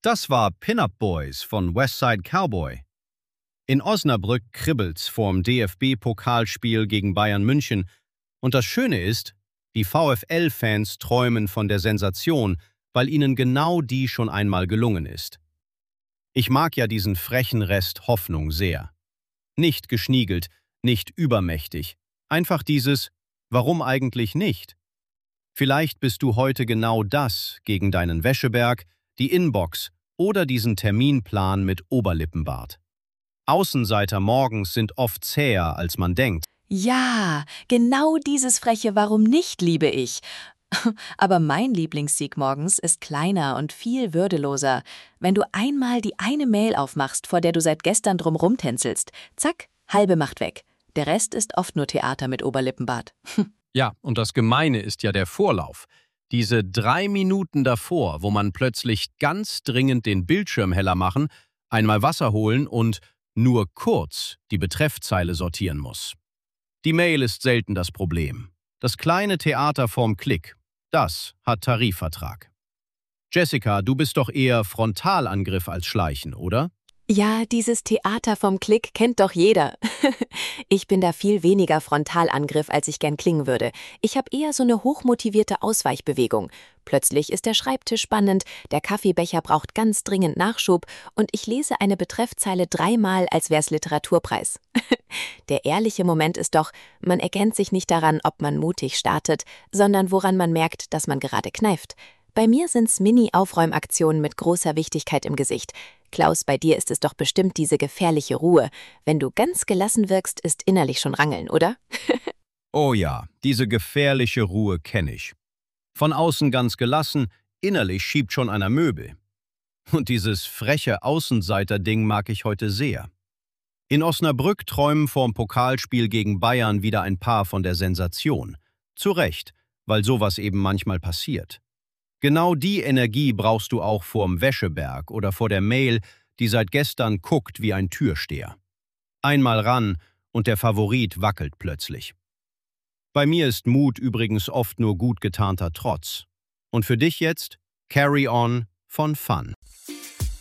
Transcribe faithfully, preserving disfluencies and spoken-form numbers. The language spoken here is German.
Das war Pin-Up Boys von Westside Cowboy. In Osnabrück kribbelt's vorm D F B-Pokalspiel gegen Bayern München. Und das Schöne ist, die VfL-Fans träumen von der Sensation, weil ihnen genau die schon einmal gelungen ist. Ich mag ja diesen frechen Rest Hoffnung sehr. Nicht geschniegelt, nicht übermächtig. Einfach dieses „Warum eigentlich nicht?" Vielleicht bist du heute genau das gegen deinen Wäscheberg, die Inbox oder diesen Terminplan mit Oberlippenbart. Außenseiter morgens sind oft zäher, als man denkt. Ja, genau dieses freche Warum nicht liebe ich. Aber mein Lieblingssieg morgens ist kleiner und viel würdeloser. Wenn du einmal die eine Mail aufmachst, vor der du seit gestern drum rumtänzelst, zack, halbe Macht weg. Der Rest ist oft nur Theater mit Oberlippenbart. Ja, und das Gemeine ist ja der Vorlauf. Diese drei Minuten davor, wo man plötzlich ganz dringend den Bildschirm heller machen, einmal Wasser holen und nur kurz die Betreffzeile sortieren muss. Die Mail ist selten das Problem. Das kleine Theater vorm Klick, das hat Tarifvertrag. Jessica, du bist doch eher Frontalangriff als Schleichen, oder? Ja, dieses Theater vom Klick kennt doch jeder. Ich bin da viel weniger Frontalangriff, als ich gern klingen würde. Ich habe eher so eine hochmotivierte Ausweichbewegung. Plötzlich ist der Schreibtisch spannend, der Kaffeebecher braucht ganz dringend Nachschub und ich lese eine Betreffzeile dreimal, als wär's Literaturpreis. Der ehrliche Moment ist doch, man erkennt sich nicht daran, ob man mutig startet, sondern woran man merkt, dass man gerade kneift. Bei mir sind's Mini-Aufräumaktionen mit großer Wichtigkeit im Gesicht. Klaus, bei dir ist es doch bestimmt diese gefährliche Ruhe. Wenn du ganz gelassen wirkst, ist innerlich schon Rangeln, oder? Oh ja, diese gefährliche Ruhe kenne ich. Von außen ganz gelassen, innerlich schiebt schon einer Möbel. Und dieses freche Außenseiter-Ding mag ich heute sehr. In Osnabrück träumen vorm Pokalspiel gegen Bayern wieder ein paar von der Sensation. Zu Recht, weil sowas eben manchmal passiert. Genau die Energie brauchst du auch vorm Wäscheberg oder vor der Mail, die seit gestern guckt wie ein Türsteher. Einmal ran und der Favorit wackelt plötzlich. Bei mir ist Mut übrigens oft nur gut getarnter Trotz. Und für dich jetzt Carry On von Fun.